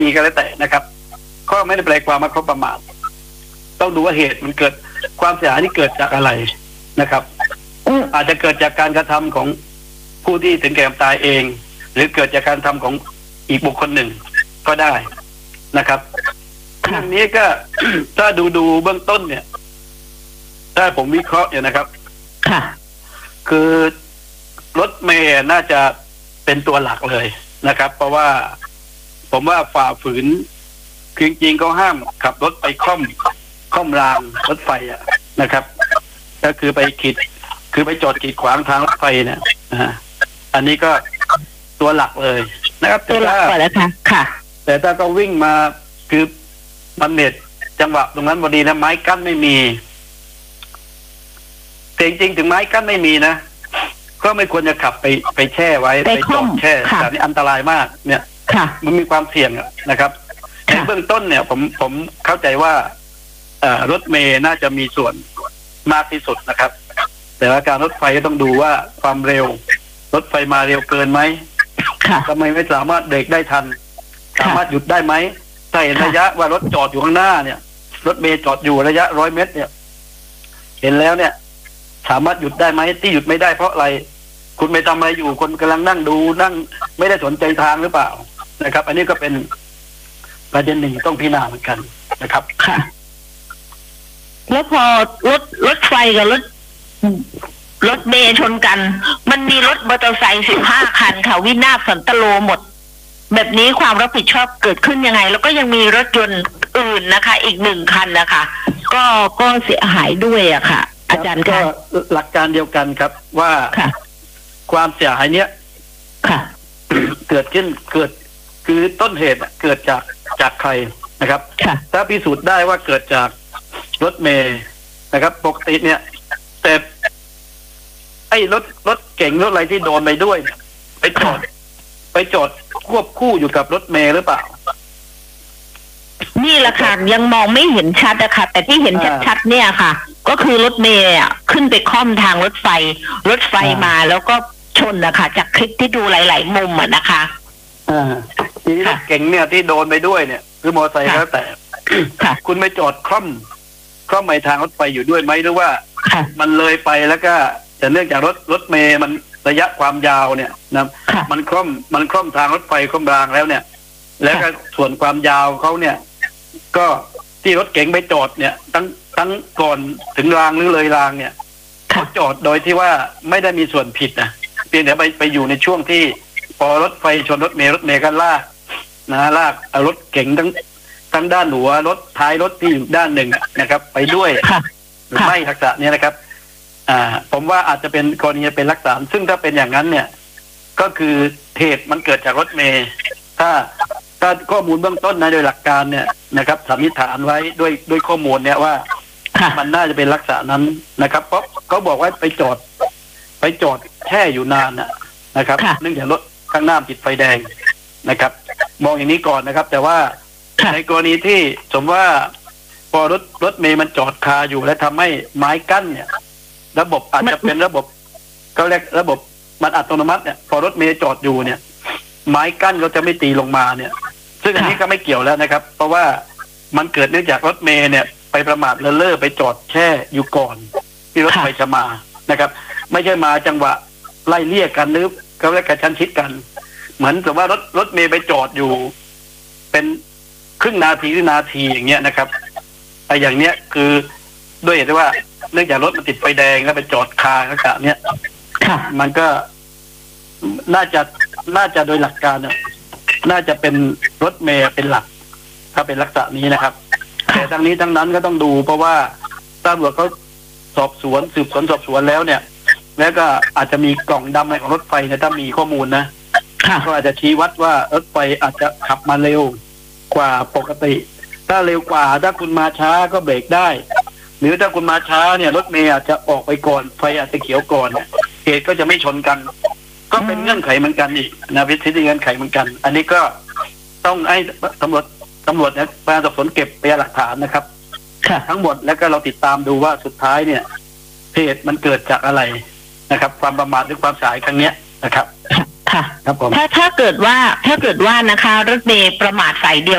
มีก็แล้วแต่นะครับก็ไม่ได้แปลความว่าเขาประมาทต้องดูว่าเหตุมันเกิดความเสียหายที่เกิดจากอะไรนะครับอาจจะเกิดจากการกระทำของผู้ที่ถึงแก่ความตายเอง หรือเกิดจากการทำของอีกบุคคลหนึ่งก็ได้นะครับเรื่องนี้ก็ ถ้าดูเบื้องต้นเนี่ยถ้าผมวิเคราะห์เนี่ยนะครับค่ะคือรถเมล์น่าจะเป็นตัวหลักเลยนะครับเพราะว่าผมว่าฝ่าฝืนคือจริงๆเขาห้ามขับรถไปค่อมรางรถไฟนะครับก็คือไปจอดกีดขวางทางรถไฟเนี่ยอันนี้ก็ตัวหลักเลยนะครับตัวหลักก่อนแล้วค่ะแต่ถ้าก็วิ่งมาคือมันเน็ตจังหวะตรงนั้นพอดีนะไม้กั้นไม่มีแต่จริงๆถึงไม้กั้นไม่มีนะก็ไม่ควรจะขับไปแช่ไว้ไปจอดแช่แต่นี่อันตรายมากเนี่ยมันมีความเสี่ยงนะครับในเบื้องต้นเนี่ยผมเข้าใจว่ารถเมล์น่าจะมีส่วนมากที่สุดนะครับ แต่ว่าการรถไฟก็ต้องดูว่าความเร็วรถไฟมาเร็วเกินไหมทำไมไม่สามารถเบรกได้ทันสามารถหยุดได้ไหมถ้าเห็นระยะว่ารถจอดอยู่ข้างหน้าเนี่ยรถเมล์จอดอยู่ระยะ100 เมตรเนี่ยเห็นแล้วเนี่ยสามารถหยุดได้ไหมที่หยุดไม่ได้เพราะอะไรคุณไปทำอะไรอยู่คนกำลังนั่งดูนั่งไม่ได้สนใจทางหรือเปล่านะครับอันนี้ก็เป็นประเด็นหนึ่งต้องพิจารณาเหมือนกันนะครับค่ะแล้วพอรถไฟกับรถเมล์ชนกันมันมีรถมอเตอร์ไซค์15 คันค่ะวินาศสันตโลหมดแบบนี้ความรับผิดชอบเกิดขึ้นยังไงแล้วก็ยังมีรถยนต์อื่นนะคะอีก1 คันนะคะก็เสียหายด้วยอะค่ะอาจารย์ก็หลักการเดียวกันครับว่าความเสียหายเนี้ยเกิดคือต้นเหตุเกิดจากใครนะครับถ้าพิสูจน์ได้ว่าเกิดจากรถเมล์นะครับปกติเนี่ยแต่ไอ้รถเก่งรถอะไรที่โดนไปด้วยไปจอดควบคู่อยู่กับรถเมล์หรือเปล่านี่แหละค่ะยังมองไม่เห็นชัดอะค่ะแต่ที่เห็นชัดๆเนี่ยค่ะก็คือรถเมล์ขึ้นไปค่อมทางรถไฟมาแล้วก็ชนนะคะจากคลิปที่ดูหลายๆมุมอะนะคะทีนี้รถเก่งเนี่ยที่โดนไปด้วยเนี่ยคือมอเตอร์ไซค์แล้วแต่คุณไปจอดคล่อมไปทางรถไฟอยู่ด้วยไหมหรือว่ามันเลยไปแล้วก็แต่เนื่องจากรถเมล์มันระยะความยาวเนี่ยนะมันคล่อมทางรถไฟคล่อมรางแล้วเนี่ยแล้วก็ส่วนความยาวเขาเนี่ยก็ที่รถเก๋งไปจอดเนี่ยทั้งก่อนถึงรางหรือเลยรางเนี่ยเขาจอดโดยที่ว่าไม่ได้มีส่วนผิดนะเพียงแต่ไปอยู่ในช่วงที่พอรถไฟชนรถเมล์ก็ลากรถเก๋งทั้งด้านหัวรถท้ายรถที่อยู่ด้านหนึ่งนะครับ ไปด้วยหรือไม่ลักษณะนี้นะครับผมว่าอาจจะเป็นกรณีเป็นลักษณะซึ่งถ้าเป็นอย่างนั้นเนี่ยก็คือเหตุมันเกิดจากรถเมล์ถ้าข้อมูลเบื้องต้นนะโดยหลักการเนี่ยนะครับสันนิษฐานไว้ด้วยข้อมูลเนี่ยว่ามันน่าจะเป็นลักษณะนั้นนะครับเพราะเขาบอกว่าไปจอดแช่อยู่นานนะครับเนื่องจากรถข้างหน้าติดไฟแดงนะครับมองอย่างนี้ก่อนนะครับแต่ว่าในกรณีที่สมมติว่าพอรถเมล์มันจอดคาอยู่และทำให้ไม้กั้นเนี่ยระบบอาจจะเป็นระบบเขาเรียกระบบมันอัตโนมัติเนี่ยพอรถเมล์จอดอยู่เนี่ยไม้กั้นก็จะไม่ตีลงมาเนี่ยซึ่งอันนี้ก็ไม่เกี่ยวแล้วนะครับเพราะว่ามันเกิดเนื่องจากรถเมล์เนี่ยไปประมาทเลินเล่อไปจอดแช่อยู่ก่อนที่รถไฟจะมานะครับไม่ใช่มาจังหวะไล่เลี่ยกันหรือเขาเรียกกระชั้นชิดกันเหมือนกับว่ารถเมล์ไปจอดอยู่เป็นครึ่งนาทีหรือนาทีอย่างเงี้ยนะครับไอ้อย่างเนี้ยคือด้วยเหตุว่าเนื่องจากรถมันติดไฟแดงแล้วไปจอดคาลักษณะเนี้ยมันก็น่าจะโดยหลักการเนี่ยน่าจะเป็นรถเมล์เป็นหลักถ้าเป็นลักษณะนี้นะครับแต่ทั้งนี้ทั้งนั้นก็ต้องดูเพราะว่าตำรวจเขาสืบสวนสอบสวนแล้วเนี่ยแล้วก็อาจจะมีกล่องดำในของรถไฟเนี่ยถ้ามีข้อมูลนะก็อาจจะชี้วัดว่ารถไฟอาจจะขับมาเร็วกว่าปกติถ้าเร็วกว่าถ้าคุณมาช้าก็เบรกได้หรือถ้าคุณมาช้าเนี่ยรถเมล์อาจจะออกไปก่อนไฟอาจจะเขียวก่อนเหตุก็จะไม่ชนกันก็เป็นเงื่อนไขเหมือนกันอีกนะวิธีเงื่อนไขเหมือนกันอันนี้ก็ต้องให้ตำรวจเนี่ยมาสอบสวนเก็บพยานหลักฐานนะครับทั้งหมดแล้วก็เราติดตามดูว่าสุดท้ายเนี่ยเหตุมันเกิดจากอะไรนะครับความประมาทหรือความสายครั้งเนี้ยนะครับค่ะครับผมถ้าเกิดว่านะคะรถเมล์ประมาทฝ่ายเดียว